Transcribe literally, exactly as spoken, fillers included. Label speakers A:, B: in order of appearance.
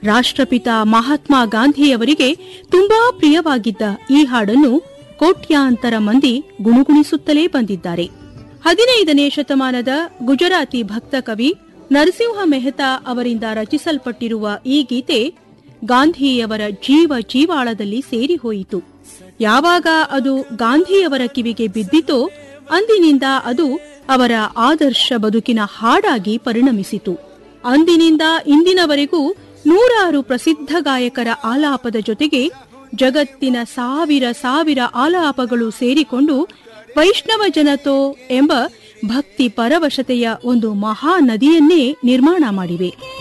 A: ರಾಷ್ಟ್ರಪಿತ ಮಹಾತ್ಮ ಗಾಂಧಿಯವರಿಗೆ ತುಂಬಾ ಪ್ರಿಯವಾಗಿದ್ದ ಈ ಹಾಡನ್ನು ಕೋಟ್ಯಾಂತರ ಮಂದಿ ಗುಣಗುಣಿಸುತ್ತಲೇ ಬಂದಿದ್ದಾರೆ. ಹದಿನೈದನೇ ಶತಮಾನದ ಗುಜರಾತಿ ಭಕ್ತ ಕವಿ ನರಸಿಂಹ ಮೆಹ್ತಾ ಅವರಿಂದ ರಚಿಸಲ್ಪಟ್ಟಿರುವ ಈ ಗೀತೆ ಗಾಂಧಿಯವರ ಜೀವ ಜೀವಾಳದಲ್ಲಿ ಸೇರಿಹೋಯಿತು. ಯಾವಾಗ ಅದು ಗಾಂಧಿಯವರ ಕಿವಿಗೆ ಬಿದ್ದಿತೋ ಅಂದಿನಿಂದ ಅದು ಅವರ ಆದರ್ಶ ಬದುಕಿನ ಹಾಡಾಗಿ ಪರಿಣಮಿಸಿತು. ಅಂದಿನಿಂದ ಇಂದಿನವರೆಗೂ ನೂರಾರು ಪ್ರಸಿದ್ಧ ಗಾಯಕರ ಆಲಾಪದ ಜೊತೆಗೆ ಜಗತ್ತಿನ ಸಾವಿರ ಸಾವಿರ ಆಲಾಪಗಳು ಸೇರಿಕೊಂಡು ವೈಷ್ಣವ ಜನತೋ ಎಂಬ ಭಕ್ತಿ ಪರವಶತೆಯ ಒಂದು ಮಹಾ ನದಿಯನ್ನೇ ನಿರ್ಮಾಣ ಮಾಡಿವೆ.